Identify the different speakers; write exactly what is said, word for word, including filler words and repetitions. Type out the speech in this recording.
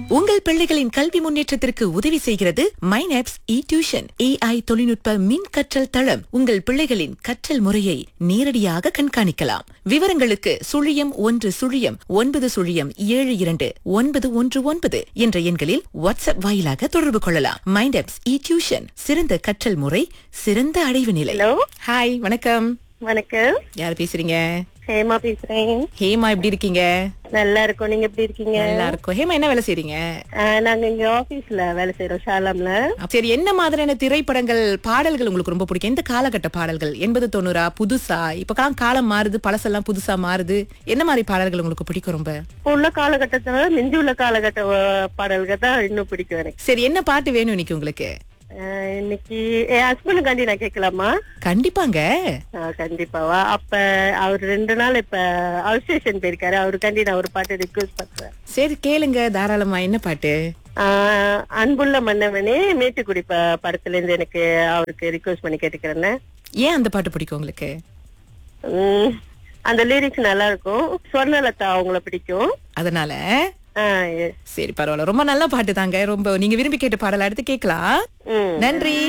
Speaker 1: உங்கள் பிள்ளைகளின் கல்வி முன்னேற்றத்திற்கு உதவி செய்கிறது மைனாப்ஸ் இ டியூஷன் ஏஐ தொழில்நுட்ப மின் கற்றல் தளம். உங்கள் பிள்ளைகளின் கற்றல் முறையை நேரடியாக கண்காணிக்கலாம். விவரங்களுக்கு சுழியம் ஒன்று சுழியம் ஒன்பது சுழியம் ஏழு இரண்டு ஒன்பது ஒன்று ஒன்பது என்ற எண்களில் வாட்ஸ்அப் வாயிலாக தொடர்பு கொள்ளலாம். மைனாப்ஸ் இ டியூஷன், சிறந்த கற்றல் முறை, சிறந்த அடைவு நிலை.
Speaker 2: ஹலோ,
Speaker 1: ஹாய், வணக்கம்.
Speaker 2: வணக்கம்.
Speaker 1: யார் பேசுறீங்க?
Speaker 2: ஹேமா பேசுறேன்.
Speaker 1: ஹேமா, எப்படி இருக்கீங்க?
Speaker 2: நல்லா இருக்கோம். நீங்க எப்படி இருக்கீங்க?
Speaker 1: நல்லா இருக்கும். ஹேமா, என்ன வேலை செய்றீங்க?
Speaker 2: ஆஹ், நாங்க இங்க ஆபீஸ்ல வேலை செய்யறோம், ஷாலாம்ல.
Speaker 1: சரி, என்ன மாதிரியான திரைப்படங்கள், பாடல்கள் உங்களுக்கு ரொம்ப பிடிக்கும்? எந்த காலகட்ட பாடல்கள்? எண்பது தொண்ணூறா, புதுசா? இப்ப கா- காலம் மாறுது, பழசெல்லாம் புதுசா மாறுது. என்ன மாதிரி பாடல்கள் உங்களுக்கு பிடிக்கும் ரொம்ப?
Speaker 2: இப்போ உள்ள காலகட்டத்துல மிஞ்சி உள்ள காலகட்ட அஹ், பாடல்கள் தான் இன்னும் பிடிக்கும் எனக்கு.
Speaker 1: சரி, என்ன பாட்டு வேணும் இன்னைக்கு உங்களுக்கு?
Speaker 2: ஆஹ், இன்னைக்கு என் ஹஸ்பண்டுக்காண்டி நான் கேட்கலாமா?
Speaker 1: கண்டிப்பாங்க.
Speaker 2: ஆஹ், கண்டிப்பாவா? அப்ப அவர் ரெண்டு நாள் இப்ப அவுட் ஸ்டேஷன் போயிருக்காரு. அவருக்காண்டி நான் ஒரு பாட்டு ரிக்வெஸ்ட் பண்றேன்.
Speaker 1: சரி, கேளுங்க தாராளமா. என்ன பாட்டு?
Speaker 2: ஆஹ், அன்புள்ள மன்னவனே மேட்டுக்குடி ப- படத்துல இருந்து எனக்கு அவருக்கு ரிக்வெஸ்ட் பண்ணி கேட்டுக்கிறேன்.
Speaker 1: ஏன் அந்த பாட்டு பிடிக்கும் உங்களுக்கு?
Speaker 2: உம், அந்த லிரிக்ஸ் நல்லா இருக்கும். சொர்ணலதா அவங்கள பிடிக்கும்.
Speaker 1: அதனால
Speaker 2: ஆஹ், yes.
Speaker 1: சரி, பரவாயில்ல. ரொம்ப நல்ல பாட்டு தாங்க. ரொம்ப நீங்க விரும்பி கேட்ட பாடல் அடுத்து கேட்கலாம்.
Speaker 2: ம்.
Speaker 1: நன்றி.